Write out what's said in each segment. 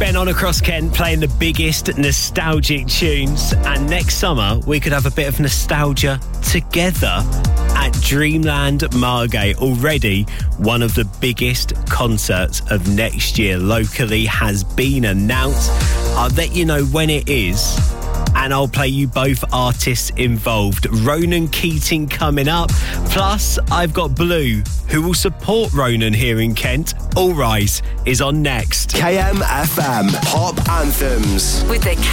Ben on across Kent playing the biggest nostalgic tunes, and next summer we could have a bit of nostalgia together at Dreamland Margate. Already one of the biggest concerts of next year locally has been announced. I'll let you know when it is, and I'll play you both artists involved. Ronan Keating coming up. Plus, I've got Blue, who will support Ronan here in Kent. All Rise is on next. KMFM Pop Anthems. With the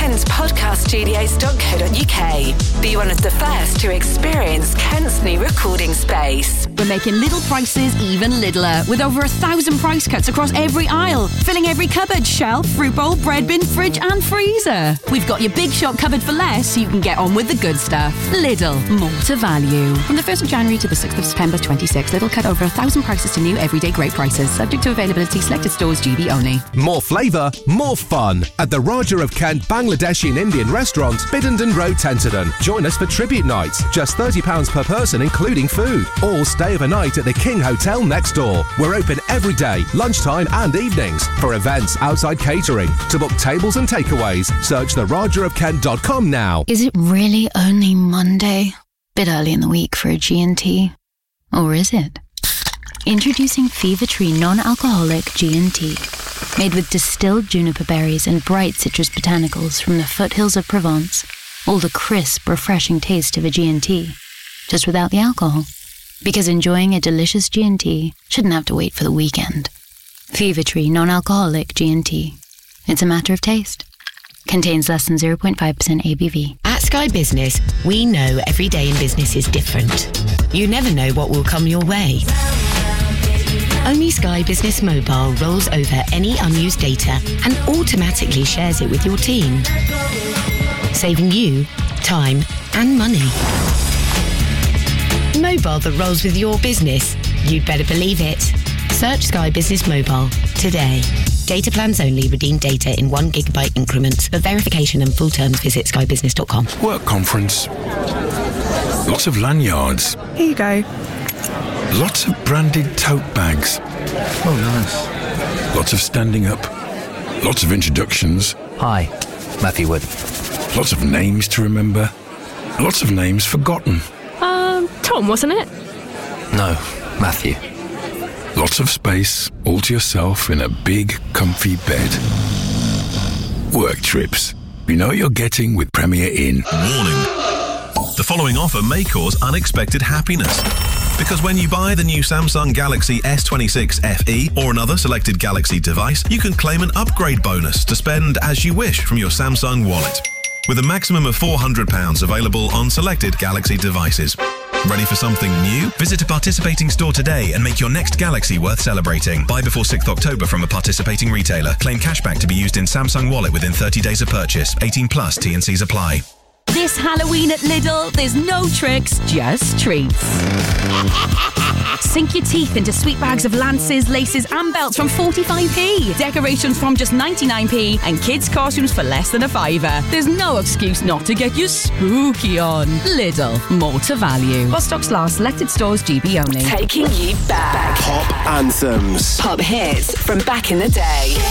KentPodcastStudios.co.uk. Be one of the first to experience Kent's new recording space. We're making little prices even littler, with over 1,000 price cuts across every aisle, filling every cupboard, shelf, fruit bowl, bread bin, fridge and freezer. We've got your big shop covered for less, so you can get on with the good stuff. Lidl, more to value. From the 1st of January to the 6th of September 26, Lidl cut over 1,000 prices to new everyday great prices, subject to availability, selected stores, GB only. More flavour, more fun at the Raja of Kent Bangladeshi and Indian restaurant, Biddenden Road, Tenterden. Join us for tribute nights, just £30 per person including food, or stay overnight at the King Hotel next door. We're open every day, lunchtime and evenings. For events, outside catering. To book tables and takeaways, search therajahofkent.com now. Is it really only Monday? Bit early in the week for a G&T. Or is it? Introducing Fever Tree non-alcoholic G&T. Made with distilled juniper berries and bright citrus botanicals from the foothills of Provence. All the crisp, refreshing taste of a G&T. Just without the alcohol. Because enjoying a delicious G&T shouldn't have to wait for the weekend. Fever Tree non-alcoholic G&T. It's a matter of taste. Contains less than 0.5% ABV. At Sky Business, we know every day in business is different. You never know what will come your way. Only Sky Business Mobile rolls over any unused data and automatically shares it with your team, saving you time and money. Mobile that rolls with your business. You'd better believe it. Search Sky Business Mobile today. Data plans only. Redeem data in 1 gigabyte increments. For verification and full terms, visit skybusiness.com. Work conference. Lots of lanyards. Here you go. Lots of branded tote bags. Oh, nice. Lots of standing up. Lots of introductions. Hi, Matthew Wood. Lots of names to remember. Lots of names forgotten. Tom, wasn't it? No, Matthew. Lots of space, all to yourself in a big, comfy bed. Work trips. You know what you're getting with Premier Inn. Warning. The following offer may cause unexpected happiness. Because when you buy the new Samsung Galaxy S26 FE or another selected Galaxy device, you can claim an upgrade bonus to spend as you wish from your Samsung wallet. With a maximum of £400 available on selected Galaxy devices. Ready for something new? Visit a participating store today and make your next Galaxy worth celebrating. Buy before 6th October from a participating retailer. Claim cashback to be used in Samsung Wallet within 30 days of purchase. 18 plus T&Cs apply. This Halloween at Lidl, there's no tricks, just treats. Sink your teeth into sweet bags of lances, laces and belts from 45p. Decorations from just 99p and kids' costumes for less than a £5. There's no excuse not to get your spooky on. Lidl, more to value. While stocks last, selected stores, GB only. Taking you back. Pop Anthems. Pop hits from back in the day.